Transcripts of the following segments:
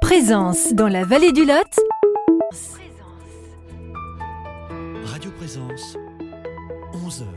Présence dans la vallée du Lot. Radio Présence, 11h.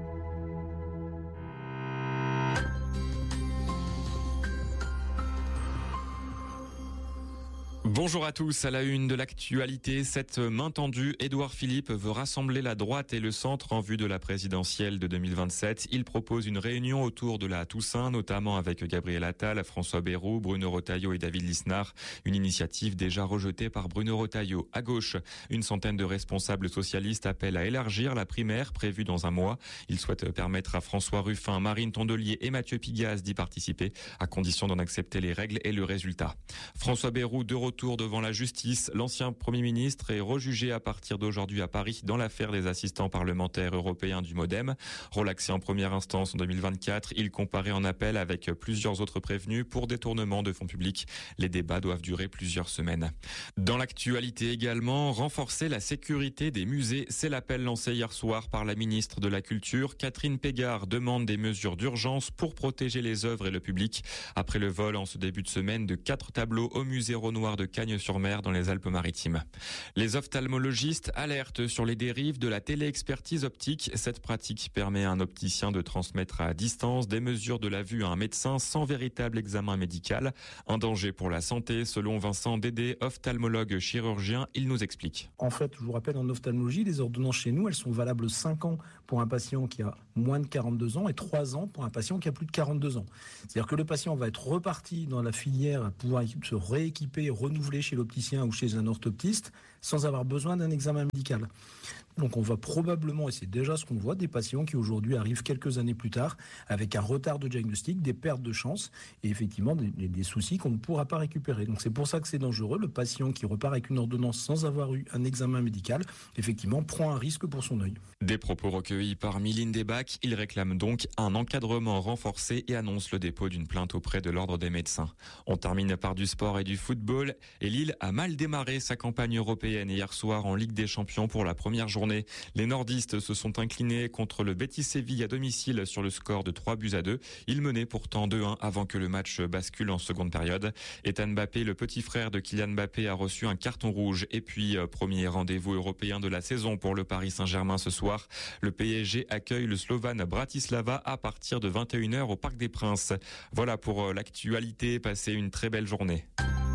Bonjour à tous, à la une de l'actualité, cette main tendue, Édouard Philippe veut rassembler la droite et le centre en vue de la présidentielle de 2027. Il propose une réunion autour de la Toussaint, notamment avec Gabriel Attal, François Bayrou, Bruno Retailleau et David Lisnard. Une initiative déjà rejetée par Bruno Retailleau. À gauche, une centaine de responsables socialistes appellent à élargir la primaire prévue dans un mois. Ils souhaitent permettre à François Ruffin, Marine Tondelier et Mathieu Pigasse d'y participer, à condition d'en accepter les règles et le résultat. François Bayrou, de retour devant la justice. L'ancien Premier ministre est rejugé à partir d'aujourd'hui à Paris dans l'affaire des assistants parlementaires européens du MoDem. Relaxé en première instance en 2024, il comparait en appel avec plusieurs autres prévenus pour détournement de fonds publics. Les débats doivent durer plusieurs semaines. Dans l'actualité également, renforcer la sécurité des musées. C'est l'appel lancé hier soir par la ministre de la Culture. Catherine Pégard demande des mesures d'urgence pour protéger les œuvres et le public. Après le vol en ce début de semaine de 4 tableaux au musée Renoir de Cagnes-sur-Mer dans les Alpes-Maritimes. Les ophtalmologistes alertent sur les dérives de la téléexpertise optique. Cette pratique permet à un opticien de transmettre à distance des mesures de la vue à un médecin sans véritable examen médical. Un danger pour la santé, selon Vincent Dédé, ophtalmologue chirurgien. Il nous explique. En fait, je vous rappelle, en ophtalmologie, les ordonnances chez nous, elles sont valables 5 ans pour un patient qui a moins de 42 ans et 3 ans pour un patient qui a plus de 42 ans. C'est-à-dire que le patient va être reparti dans la filière, pouvoir se rééquiper, renouveler chez l'opticien ou chez un orthoptiste sans avoir besoin d'un examen médical. Donc on va probablement, et c'est déjà ce qu'on voit, des patients qui aujourd'hui arrivent quelques années plus tard avec un retard de diagnostic, des pertes de chance et effectivement des soucis qu'on ne pourra pas récupérer. Donc c'est pour ça que c'est dangereux. Le patient qui repart avec une ordonnance sans avoir eu un examen médical, effectivement, prend un risque pour son œil. Des propos recueillis par Mylène Debac. Il réclame donc un encadrement renforcé et annonce le dépôt d'une plainte auprès de l'Ordre des médecins. On termine par du sport et du football. Et Lille a mal démarré sa campagne européenne hier soir en Ligue des Champions pour la première journée. Les nordistes se sont inclinés contre le Betis Séville à domicile sur le score de 3-2. Ils menaient pourtant 2-1 avant que le match bascule en seconde période. Ethan Mbappé, le petit frère de Kylian Mbappé, a reçu un carton rouge. Et puis, premier rendez-vous européen de la saison pour le Paris Saint-Germain ce soir. Le PSG accueille le Slovane Bratislava à partir de 21h au Parc des Princes. Voilà pour l'actualité. Passez une très belle journée.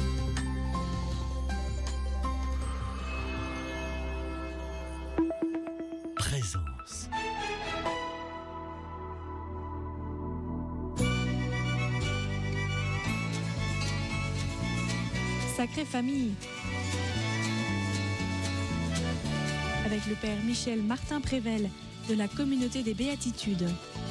Présence. Sacrée famille. Avec le père Michel Martin Prével de la communauté des Béatitudes.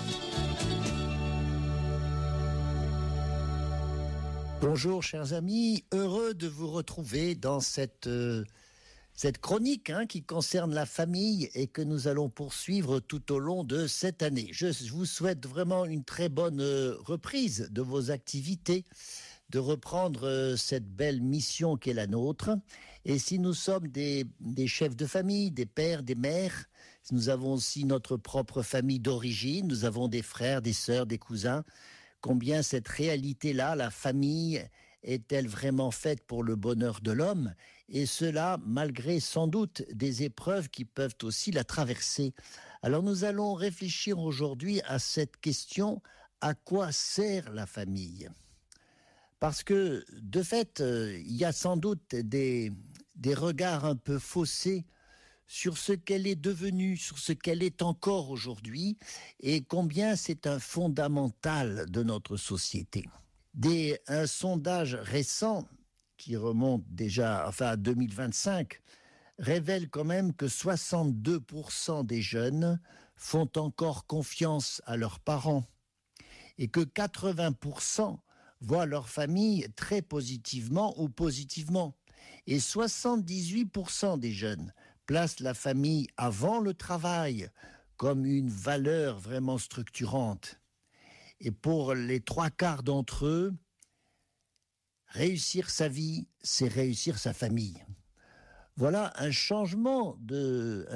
Bonjour chers amis, heureux de vous retrouver dans cette chronique qui concerne la famille et que nous allons poursuivre tout au long de cette année. Je vous souhaite vraiment une très bonne reprise de vos activités, de reprendre cette belle mission qui est la nôtre. Et si nous sommes des chefs de famille, des pères, des mères, nous avons aussi notre propre famille d'origine, nous avons des frères, des sœurs, des cousins, combien cette réalité-là, la famille, est-elle vraiment faite pour le bonheur de l'homme? Et cela, malgré sans doute des épreuves qui peuvent aussi la traverser. Alors nous allons réfléchir aujourd'hui à cette question, à quoi sert la famille? Parce que, de fait, il y a sans doute des regards un peu faussés sur ce qu'elle est devenue, sur ce qu'elle est encore aujourd'hui, et combien c'est un fondamental de notre société. Un sondage récent, qui remonte déjà à 2025, révèle quand même que 62% des jeunes font encore confiance à leurs parents et que 80% voient leur famille très positivement ou positivement. Et 78% des jeunes placent la famille avant le travail comme une valeur vraiment structurante. Et pour les 3/4 d'entre eux, réussir sa vie, c'est réussir sa famille. Voilà un changement de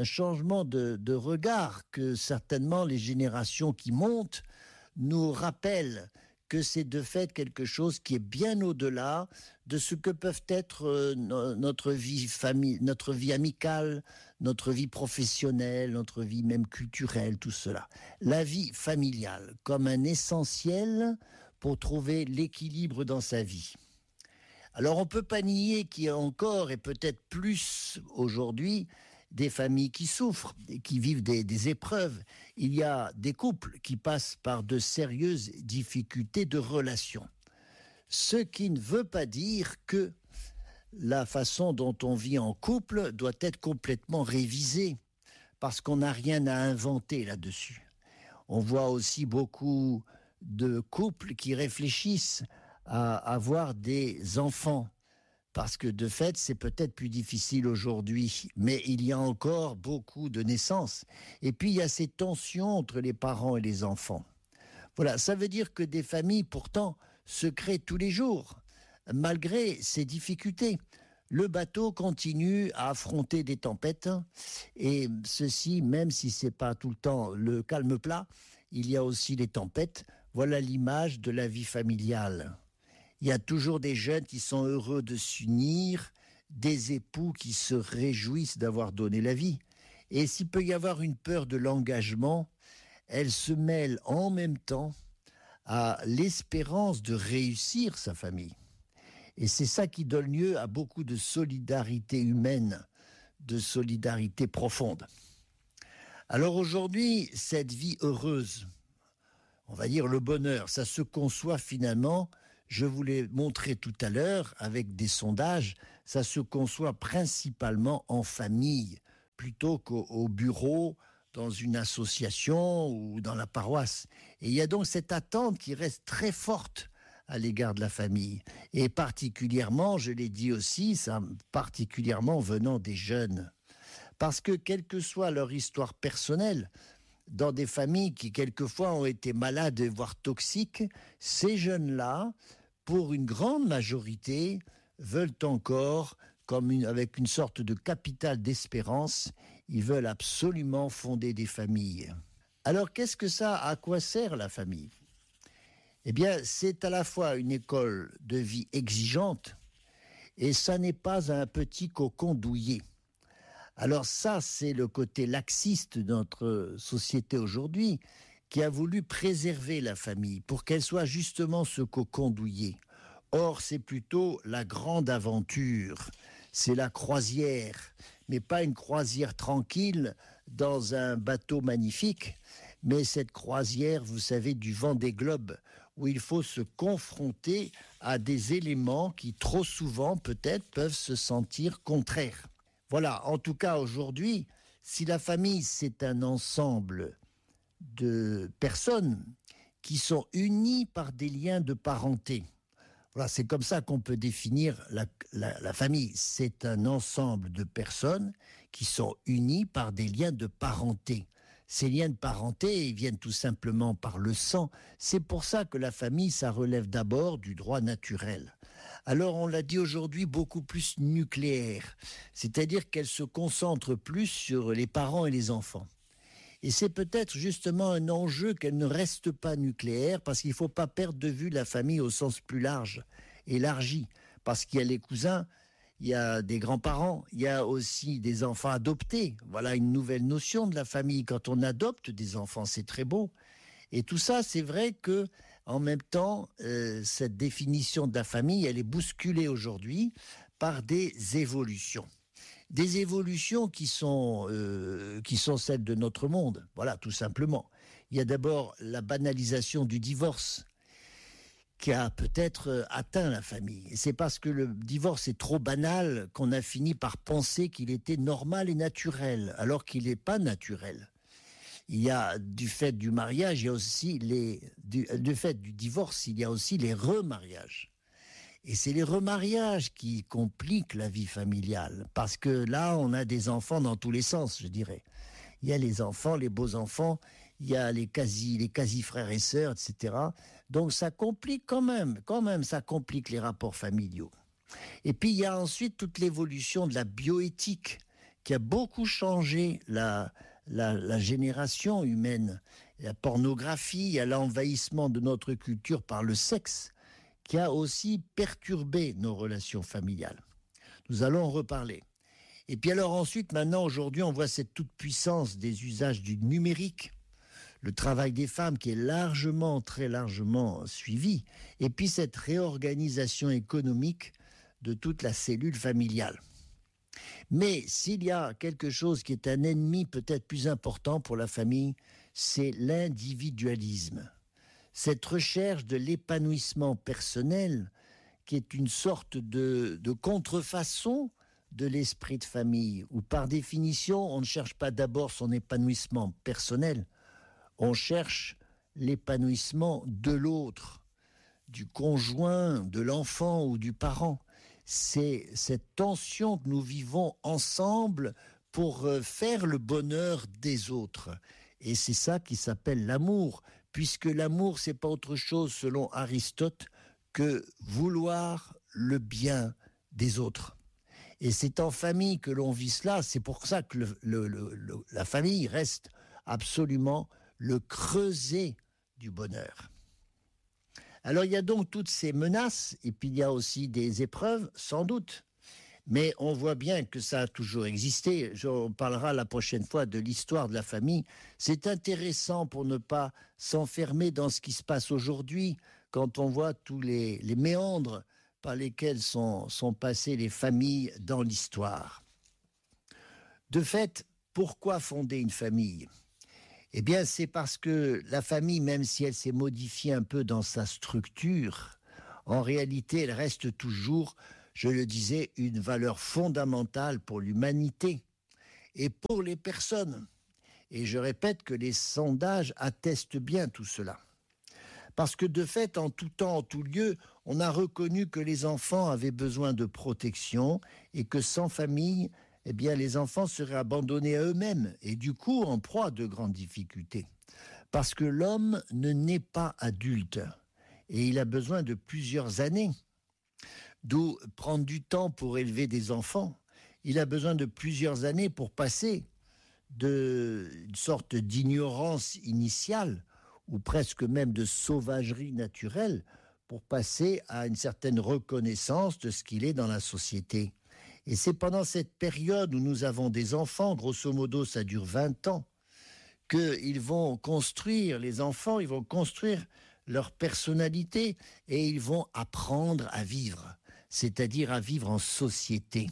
regard que certainement les générations qui montent nous rappellent que c'est de fait quelque chose qui est bien au-delà de ce que peuvent être notre vie amicale, notre vie professionnelle, notre vie même culturelle, tout cela. La vie familiale comme un essentiel pour trouver l'équilibre dans sa vie. Alors on ne peut pas nier qu'il y a encore, et peut-être plus aujourd'hui, des familles qui souffrent, qui vivent des épreuves. Il y a des couples qui passent par de sérieuses difficultés de relation. Ce qui ne veut pas dire que la façon dont on vit en couple doit être complètement révisée, parce qu'on n'a rien à inventer là-dessus. On voit aussi beaucoup de couples qui réfléchissent à avoir des enfants, parce que de fait, c'est peut-être plus difficile aujourd'hui, mais il y a encore beaucoup de naissances. Et puis, il y a ces tensions entre les parents et les enfants. Voilà, ça veut dire que des familles, pourtant, se créent tous les jours, malgré ces difficultés. Le bateau continue à affronter des tempêtes, et ceci, même si ce n'est pas tout le temps le calme plat, il y a aussi les tempêtes. Voilà l'image de la vie familiale. Il y a toujours des jeunes qui sont heureux de s'unir, des époux qui se réjouissent d'avoir donné la vie. Et s'il peut y avoir une peur de l'engagement, elle se mêle en même temps à l'espérance de réussir sa famille. Et c'est ça qui donne lieu à beaucoup de solidarité humaine, de solidarité profonde. Alors aujourd'hui, cette vie heureuse, on va dire le bonheur, ça se conçoit finalement. Je vous l'ai montré tout à l'heure avec des sondages, ça se conçoit principalement en famille, plutôt qu'au bureau, dans une association ou dans la paroisse. Et il y a donc cette attente qui reste très forte à l'égard de la famille. Et particulièrement, je l'ai dit aussi, ça, particulièrement venant des jeunes. Parce que quelle que soit leur histoire personnelle, dans des familles qui quelquefois ont été malades, voire toxiques, ces jeunes-là, pour une grande majorité, veulent encore, avec une sorte de capital d'espérance, ils veulent absolument fonder des familles. Alors qu'est-ce que ça, à quoi sert la famille ? Eh bien, c'est à la fois une école de vie exigeante, et ça n'est pas un petit cocon douillet. Alors ça, c'est le côté laxiste de notre société aujourd'hui, qui a voulu préserver la famille pour qu'elle soit justement ce cocon douillet. Or, c'est plutôt la grande aventure, c'est la croisière, mais pas une croisière tranquille dans un bateau magnifique, mais cette croisière, vous savez, du Vendée Globe, où il faut se confronter à des éléments qui, trop souvent, peut-être, peuvent se sentir contraires. Voilà, en tout cas, aujourd'hui, si la famille, c'est un ensemble de personnes qui sont unies par des liens de parenté. Voilà, c'est comme ça qu'on peut définir la famille. C'est un ensemble de personnes qui sont unies par des liens de parenté. Ces liens de parenté, ils viennent tout simplement par le sang. C'est pour ça que la famille, ça relève d'abord du droit naturel. Alors, on l'a dit aujourd'hui, beaucoup plus nucléaire. C'est-à-dire qu'elle se concentre plus sur les parents et les enfants. Et c'est peut-être justement un enjeu qu'elle ne reste pas nucléaire, parce qu'il ne faut pas perdre de vue la famille au sens plus large, élargi. Parce qu'il y a les cousins, il y a des grands-parents, il y a aussi des enfants adoptés. Voilà une nouvelle notion de la famille. Quand on adopte des enfants, c'est très beau. Et tout ça, c'est vrai que, en même temps, cette définition de la famille, elle est bousculée aujourd'hui par des évolutions. Des évolutions qui sont celles de notre monde, voilà, tout simplement. Il y a d'abord la banalisation du divorce qui a peut-être atteint la famille. Et c'est parce que le divorce est trop banal qu'on a fini par penser qu'il était normal et naturel, alors qu'il n'est pas naturel. Il y a, du fait du mariage, il y a aussi du fait du divorce, il y a aussi les remariages. Et c'est les remariages qui compliquent la vie familiale, parce que là, on a des enfants dans tous les sens, je dirais. Il y a les enfants, les beaux enfants, il y a les quasi frères et sœurs, etc. Donc ça complique quand même, ça complique les rapports familiaux. Et puis il y a ensuite toute l'évolution de la bioéthique, qui a beaucoup changé la génération humaine. La pornographie, il y a l'envahissement de notre culture par le sexe qui a aussi perturbé nos relations familiales. Nous allons en reparler. Et puis alors ensuite, maintenant, aujourd'hui, on voit cette toute-puissance des usages du numérique, le travail des femmes qui est largement, très largement suivi, et puis cette réorganisation économique de toute la cellule familiale. Mais s'il y a quelque chose qui est un ennemi peut-être plus important pour la famille, c'est l'individualisme. Cette recherche de l'épanouissement personnel qui est une sorte de contrefaçon de l'esprit de famille, où par définition, on ne cherche pas d'abord son épanouissement personnel, on cherche l'épanouissement de l'autre, du conjoint, de l'enfant ou du parent. C'est cette tension que nous vivons ensemble pour faire le bonheur des autres. Et c'est ça qui s'appelle l'amour, puisque l'amour, c'est pas autre chose, selon Aristote, que vouloir le bien des autres. Et c'est en famille que l'on vit cela. C'est pour ça que la famille reste absolument le creuset du bonheur. Alors il y a donc toutes ces menaces, et puis il y a aussi des épreuves, sans doute. Mais on voit bien que ça a toujours existé. On parlera la prochaine fois de l'histoire de la famille. C'est intéressant pour ne pas s'enfermer dans ce qui se passe aujourd'hui, quand on voit tous les méandres par lesquels sont passées les familles dans l'histoire. De fait, pourquoi fonder une famille ? Eh bien, c'est parce que la famille, même si elle s'est modifiée un peu dans sa structure, en réalité, elle reste toujours, je le disais, une valeur fondamentale pour l'humanité et pour les personnes. Et je répète que les sondages attestent bien tout cela. Parce que de fait, en tout temps, en tout lieu, on a reconnu que les enfants avaient besoin de protection et que sans famille, eh bien, les enfants seraient abandonnés à eux-mêmes et du coup en proie à de grandes difficultés. Parce que l'homme ne naît pas adulte et il a besoin de plusieurs années. D'où prendre du temps pour élever des enfants. Il a besoin de plusieurs années pour passer d'une sorte d'ignorance initiale ou presque même de sauvagerie naturelle pour passer à une certaine reconnaissance de ce qu'il est dans la société. Et c'est pendant cette période où nous avons des enfants, grosso modo ça dure 20 ans, qu'ils vont construire, les enfants, ils vont construire leur personnalité et ils vont apprendre à vivre, c'est-à-dire à vivre en société.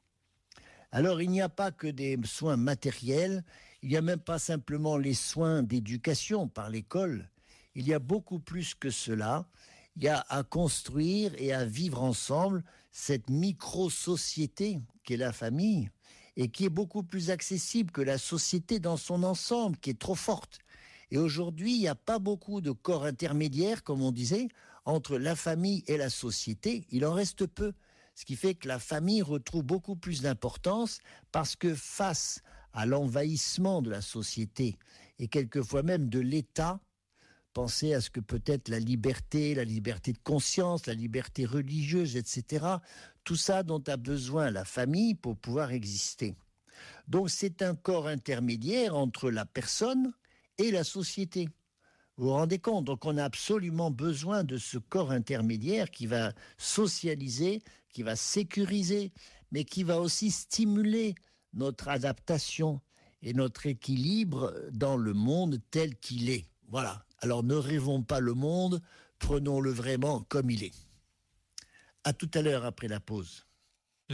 Alors il n'y a pas que des soins matériels, il n'y a même pas simplement les soins d'éducation par l'école, il y a beaucoup plus que cela. Il y a à construire et à vivre ensemble cette micro-société qu'est la famille et qui est beaucoup plus accessible que la société dans son ensemble, qui est trop forte. Et aujourd'hui, il n'y a pas beaucoup de corps intermédiaires, comme on disait, entre la famille et la société. Il en reste peu. Ce qui fait que la famille retrouve beaucoup plus d'importance parce que face à l'envahissement de la société et quelquefois même de l'État, pensez à ce que peut être la liberté de conscience, la liberté religieuse, etc. Tout ça dont a besoin la famille pour pouvoir exister. Donc c'est un corps intermédiaire entre la personne et la société. Vous vous rendez compte ? Donc on a absolument besoin de ce corps intermédiaire qui va socialiser, qui va sécuriser, mais qui va aussi stimuler notre adaptation et notre équilibre dans le monde tel qu'il est. Voilà. Alors ne rêvons pas le monde, prenons-le vraiment comme il est. À tout à l'heure après la pause.